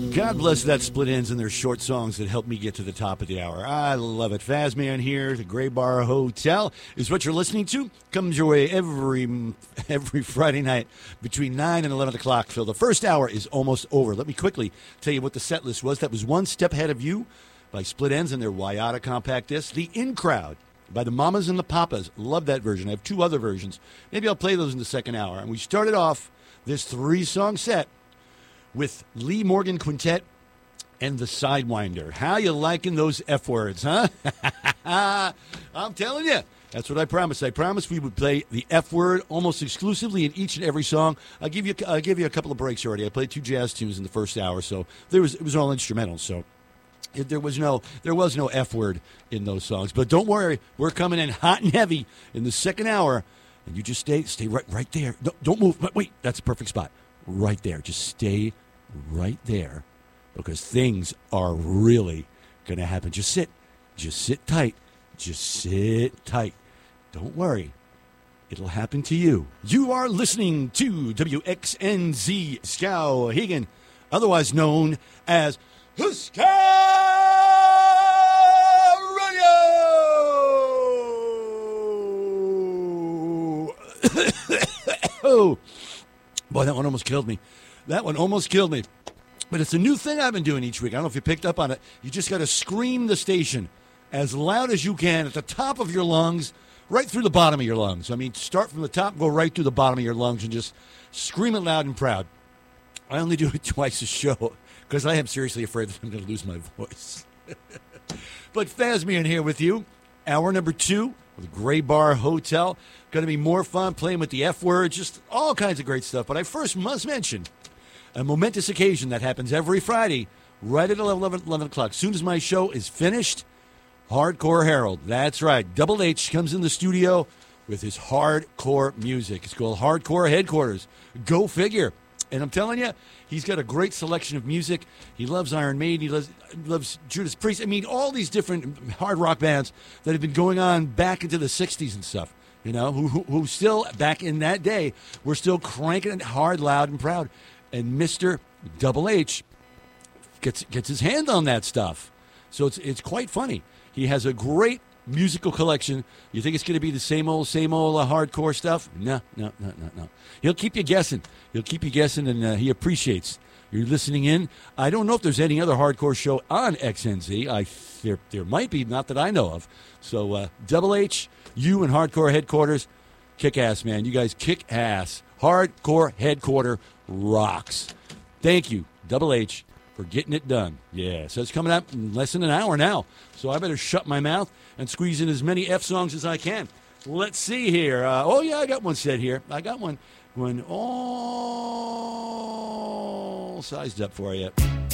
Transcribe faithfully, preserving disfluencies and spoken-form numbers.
God bless that Split Ends and their short songs that help me get to the top of the hour. I love it. Fazman here, the Gray Bar Hotel is what you're listening to. Comes your way every every Friday night between nine and eleven o'clock. Phil, the first hour is almost over. Let me quickly tell you what the set list was. That was One Step Ahead of You by Split Ends and their Wayata compact disc. The In Crowd by the Mamas and the Papas. Love that version. I have two other versions. Maybe I'll play those in the second hour. And we started off this three-song set with Lee Morgan Quintet and the Sidewinder. How you liking those F words, huh? I'm telling you. That's what I promised. I promised we would play the F word almost exclusively in each and every song. I'll give you I'll give you a couple of breaks already. I played two jazz tunes in the first hour, so there was it was all instrumental. So it, there was no there was no F word in those songs. But don't worry, we're coming in hot and heavy in the second hour, and you just stay stay right right there. No, don't move. Wait, that's a perfect spot. Right there. Just stay right there, because things are really going to happen. Just sit. Just sit tight. Just sit tight. Don't worry. It'll happen to you. You are listening to W X N Z Skowhegan, otherwise known as Huska Radio. Oh, boy, that one almost killed me. That one almost killed me. But it's a new thing I've been doing each week. I don't know if you picked up on it. You just got to scream the station as loud as you can at the top of your lungs, right through the bottom of your lungs. I mean, start from the top, go right through the bottom of your lungs, and just scream it loud and proud. I only do it twice a show because I am seriously afraid that I'm going to lose my voice. But Fazmian here with you. Hour number two of the Gray Bar Hotel. Going to be more fun playing with the F word, just all kinds of great stuff. But I first must mention a momentous occasion that happens every Friday right at eleven, eleven o'clock. As soon as my show is finished, Hardcore Harold, that's right, Double H comes in the studio with his hardcore music. It's called Hardcore Headquarters. Go figure. And I'm telling you, he's got a great selection of music. He loves Iron Maiden. He loves, loves Judas Priest. I mean, all these different hard rock bands that have been going on back into the sixties and stuff, you know, who, who, who still, back in that day, were still cranking it hard, loud, and proud. And Mister Double H gets gets his hand on that stuff. So it's it's quite funny. He has a great musical collection. You think it's going to be the same old, same old uh, hardcore stuff? No, no, no, no, no. He'll keep you guessing. He'll keep you guessing, and uh, he appreciates you're listening in. I don't know if there's any other hardcore show on X N Z. I there there might be, not that I know of. So uh, Double H, you and Hardcore Headquarters, kick ass, man. You guys kick ass. Hardcore Headquarter rocks. Thank you, Double H, for getting it done. Yeah, so it's coming up in less than an hour now. So I better shut my mouth and squeeze in as many F songs as I can. Let's see here. Uh, oh, yeah, I got one set here. I got one. One all sized up for you.